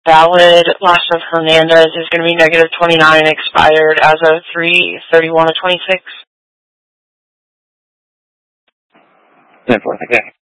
valid. Last of Hernandez is going to be negative 29, expired as of 3/31/26. 10-4, okay.